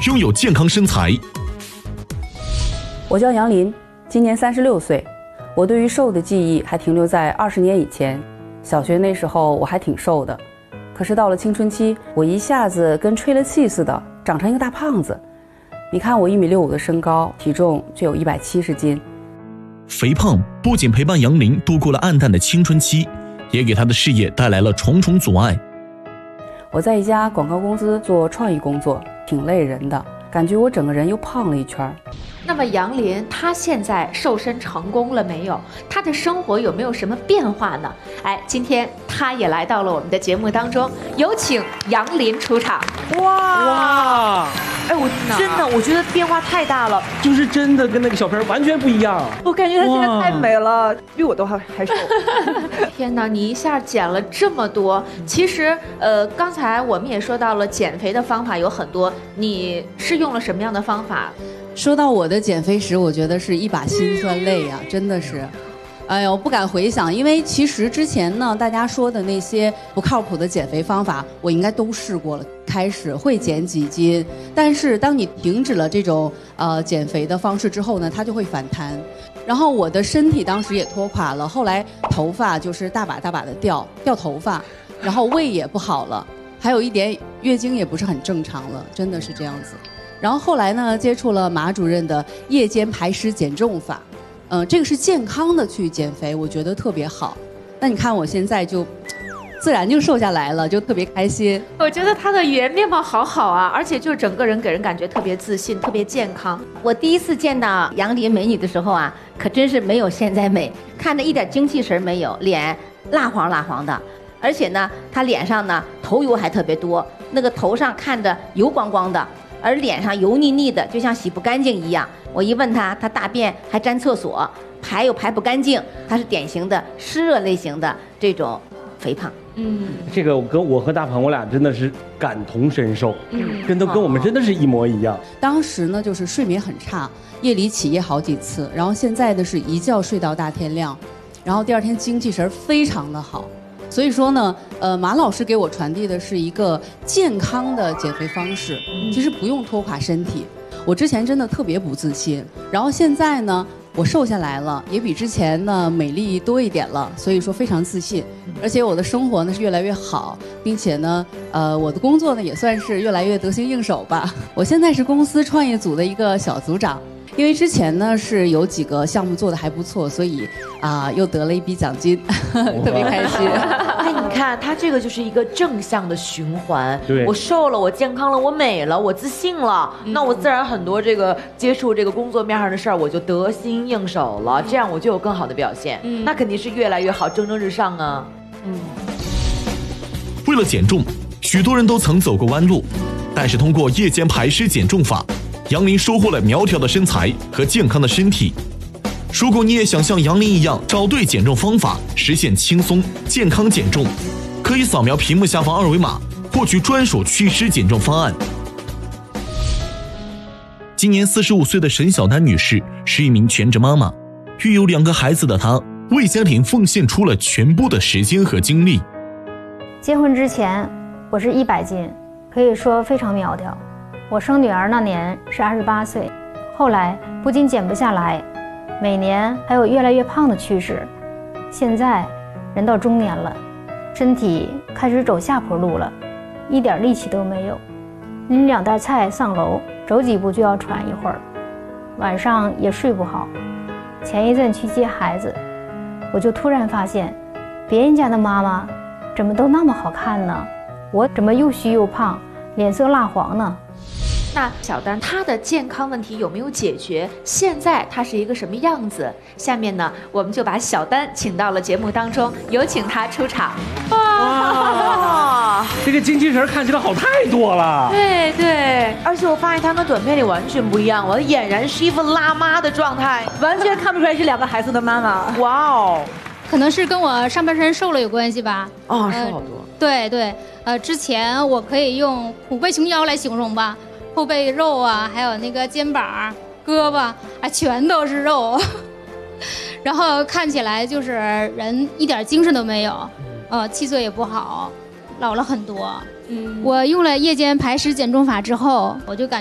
拥有健康身材。 我叫杨林，今年36岁。我对于瘦的记忆还停留在20年以前。小学那时候我还挺瘦的，可是到了青春期，我一下子跟吹了气似的，长成一个大胖子。你看我1.65米的身高，体重却有170斤。 肥胖不仅陪伴杨林度过了暗淡的青春期，也给他的事业带来了重重阻碍。 我在一家广告公司做创意工作，挺累人的，感觉我整个人又胖了一圈。 那么杨林他现在瘦身成功了没有？他的生活有没有什么变化呢？今天他也来到了我们的节目当中，有请杨林出场。 哇！我真的我觉得变化太大了， 就是真的跟那个小片完全不一样。 我感觉她现在太美了，比我都还瘦。 天哪，你一下减了这么多！其实刚才我们也说到了减肥的方法有很多，你是用了什么样的方法？ 说到我的减肥史，我觉得是一把辛酸泪呀，真的是。哎呦，不敢回想，因为其实之前呢，大家说的那些不靠谱的减肥方法，我应该都试过了。开始会减几斤，但是当你停止了这种减肥的方式之后呢，它就会反弹。然后我的身体当时也拖垮了，后来头发就是大把大把的掉头发，然后胃也不好了，还有一点月经也不是很正常了，真的是这样子。然后后来呢，接触了马主任的夜间排湿减重法，这个是健康的去减肥，我觉得特别好。那你看我现在就自然就瘦下来了，就特别开心。 我觉得他的原面貌好好啊，而且就整个人给人感觉特别自信，特别健康。 我第一次见到杨林美女的时候啊，可真是没有现在美，看着一点精气神没有，脸蜡黄蜡黄的，而且呢，她脸上呢头油还特别多，那个头上看着油光光的。而脸上油腻腻的，就像洗不干净一样。我一问他，他大便还沾厕所，排又排不干净，他是典型的湿热类型的这种肥胖。 这个我和大鹏我俩真的是感同身受，跟我们真的是一模一样。 当时呢，就是睡眠很差，夜里起夜好几次，然后现在的是一觉睡到大天亮，然后第二天精气神非常的好。所以说呢，马老师给我传递的是一个健康的减肥方式，其实不用拖垮身体。我之前真的特别不自信，然后现在呢，我瘦下来了，也比之前呢美丽多一点了，所以说非常自信。而且我的生活呢是越来越好，并且呢，我的工作呢也算是越来越得心应手吧。我现在是公司创业组的一个小组长。因为之前呢是有几个项目做得还不错，所以又得了一笔奖金，特别开心。 你看他这个就是一个正向的循环。 对， 我瘦了，我健康了，我美了，我自信了，那我自然很多这个接触这个工作面上的事儿，我就得心应手了，这样我就有更好的表现。那肯定是越来越好，蒸蒸日上啊。 为了减重，许多人都曾走过弯路，但是通过夜间排湿减重法，杨林收获了苗条的身材和健康的身体。如果你也想像杨林一样找对减重方法，实现轻松健康减重，可以扫描屏幕下方二维码，获取专属祛湿减重方案。今年45岁的沈小丹女士是一名全职妈妈，育有2个孩子的她，为家庭奉献出了全部的时间和精力。 结婚之前，我是100斤，可以说非常苗条。我生女儿那年是28岁，后来不仅减不下来，每年还有越来越胖的趋势。现在人到中年了，身体开始走下坡路了，一点力气都没有。拎2袋菜上楼，走几步就要喘一会儿，晚上也睡不好。前一阵去接孩子，我就突然发现，别人家的妈妈怎么都那么好看呢？我怎么又虚又胖，脸色蜡黄呢？ 那小丹她的健康问题有没有解决？现在她是一个什么样子？下面呢，我们就把小丹请到了节目当中，有请她出场。 哇，这个精气神看起来好太多了。 对对，而且我发现她跟短片里完全不一样，我俨然是一副辣妈的状态，完全看不出来是2个孩子的妈妈。哇哦， 可能是跟我上半身瘦了有关系吧。 瘦好多。 对对，之前我可以用虎背熊腰来形容吧。后背肉啊，还有那个肩膀、胳膊啊，全都是肉，然后看起来就是人一点精神都没有，气色也不好，老了很多。我用了夜间排湿减重法之后，我就感觉